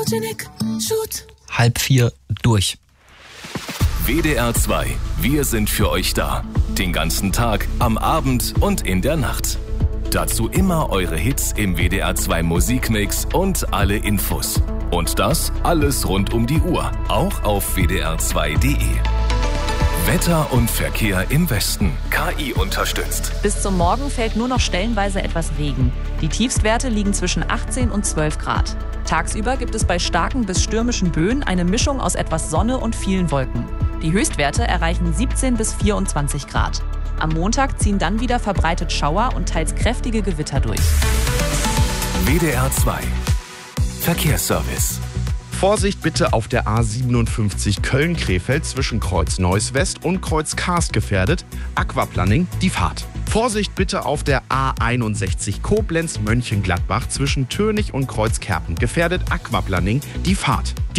3:30 durch. WDR 2, wir sind für euch da. Den ganzen Tag, am Abend und in der Nacht. Dazu immer eure Hits im WDR 2 Musikmix und alle Infos. Und das alles rund um die Uhr, auch auf wdr2.de. Wetter und Verkehr im Westen. KI unterstützt. Bis zum Morgen fällt nur noch stellenweise etwas Regen. Die Tiefstwerte liegen zwischen 18 und 12 Grad. Tagsüber gibt es bei starken bis stürmischen Böen eine Mischung aus etwas Sonne und vielen Wolken. Die Höchstwerte erreichen 17 bis 24 Grad. Am Montag ziehen dann wieder verbreitet Schauer und teils kräftige Gewitter durch. WDR 2 Verkehrsservice. Vorsicht bitte auf der A57 Köln-Krefeld zwischen Kreuz Neuss West und Kreuz Karst gefährdet. Aquaplaning, die Fahrt. Vorsicht bitte auf der A61 Koblenz-Mönchengladbach zwischen Tönig und Kreuz Kerpen gefährdet. Aquaplaning, die Fahrt.